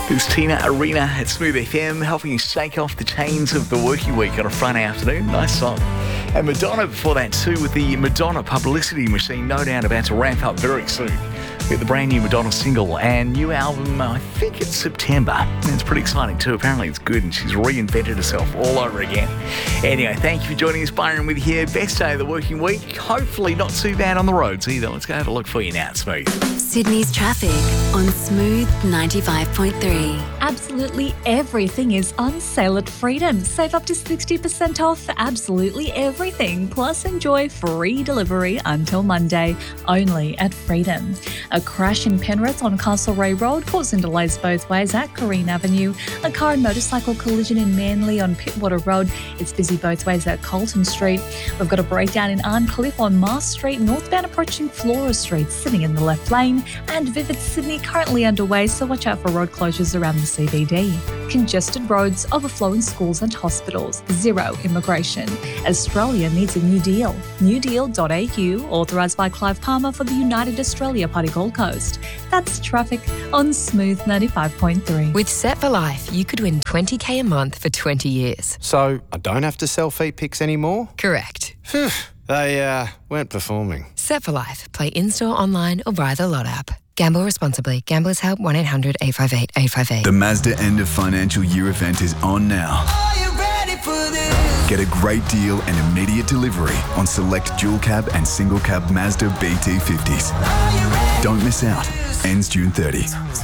It's Tina Arena at Smooth FM, helping you shake off the chains of the working week on a Friday afternoon. Nice song. And Madonna before that too, with the Madonna publicity machine, no doubt about to ramp up very soon. With the brand new Madonna single and new album, I think it's September. And it's pretty exciting too. Apparently it's good and she's reinvented herself all over again. Anyway, thank you for joining us. Byron with you here. Best day of the working week. Hopefully not too bad on the roads either. Let's go have a look for you now at Smooth. Sydney's traffic on Smooth 95.3. Absolutely everything is on sale at Freedom. Save up to 60% off absolutely everything. Plus enjoy free delivery until Monday, only at Freedom. A crash in Penrith on Castlereagh Road causing delays both ways at Corrine Avenue. A car and motorcycle collision in Manly on Pittwater Road. It's busy both ways at Colton Street. We've got a breakdown in Arncliffe on Mars Street, northbound approaching Flora Street, sitting in the left lane. And Vivid Sydney currently underway, so watch out for road closures around the CBD. Congested roads, overflowing schools and hospitals. Zero immigration. Australia needs a new deal. newdeal.au, authorised by Clive Palmer for the United Australia Party Gold Coast. That's traffic on Smooth 95.3. With Set for Life, you could win $20,000 a month for 20 years. So I don't have to sell feet pics anymore? Correct. Phew, they weren't performing. Set for Life. Play in-store, online or via the Lot app. Gamble responsibly. Gamblers Help 1-800-858-858. The Mazda end of financial year event is on now. Are you ready for this? Get a great deal and immediate delivery on select dual cab and single cab Mazda BT50s. Don't miss out. Ends June 30.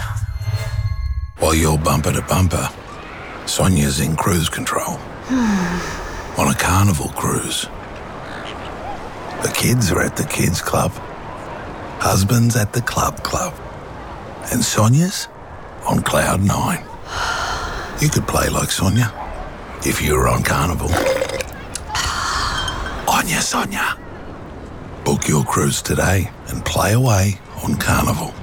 While you're bumper to bumper, Sonia's in cruise control. On a Carnival cruise. The kids are at the kids club. Husband's at the club. And Sonia's on cloud 9. You could play like Sonia if you were on Carnival. Sonia. Book your cruise today and play away on Carnival.